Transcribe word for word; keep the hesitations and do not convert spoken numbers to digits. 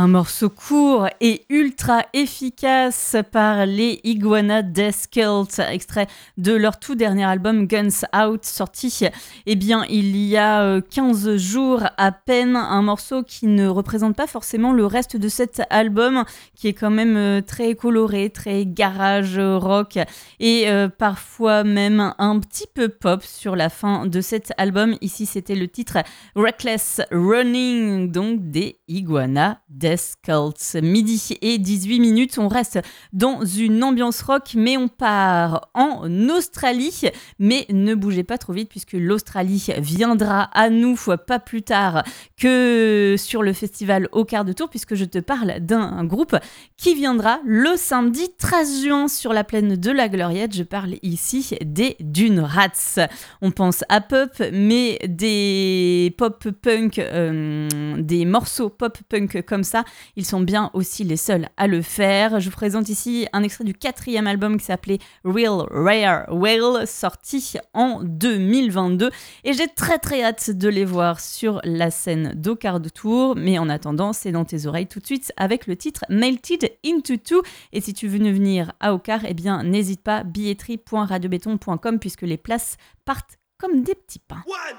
Un morceau court et ultra efficace par les Iguana Death Cult, extrait de leur tout dernier album Guns Out, sorti eh bien, il y a quinze jours à peine. Un morceau qui ne représente pas forcément le reste de cet album, qui est quand même très coloré, très garage rock et euh, parfois même un petit peu pop sur la fin de cet album. Ici, c'était le titre Reckless Running, donc des Iguana Death Cult. Midi et dix-huit minutes, on reste dans une ambiance rock, mais on part en Australie. Mais ne bougez pas trop vite, puisque l'Australie viendra à nous pas plus tard que sur le festival au quart de tour, puisque je te parle d'un groupe qui viendra le samedi treize juin sur la plaine de la Gloriette. Je parle ici des Dune Rats. On pense à pop, mais des pop punk, euh, des morceaux pop punk comme ça, ils sont bien aussi les seuls à le faire. Je vous présente ici un extrait du quatrième album qui s'appelait Real Rare Whale, sorti en deux mille vingt-deux, et j'ai très très hâte de les voir sur la scène d'au quart de tour. Mais en attendant, c'est dans tes oreilles tout de suite avec le titre Melted Into Two. Et si tu veux venir à Auquart, eh bien n'hésite pas, billetterie point radio béton point com, puisque les places partent comme des petits pains. One,